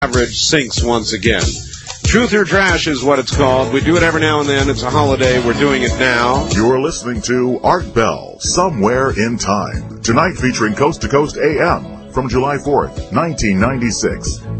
Average sinks once again. Truth or Trash is what it's called. We do it every now and then. It's a holiday. We're doing it now. You're listening to Art Bell, Somewhere in Time. Tonight featuring Coast to Coast AM from July 4th, 1996.